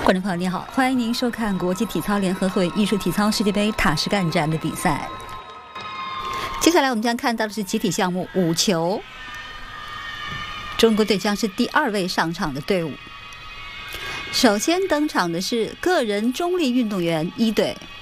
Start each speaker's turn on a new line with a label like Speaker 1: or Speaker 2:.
Speaker 1: 观众朋友您好，欢迎您收看国际体操联合会艺术体操世界杯塔什干站的比赛。接下来我们将看到的是集体项目5球，中国队将是第2位上场的队伍。首先登场的是个人中立运动员1队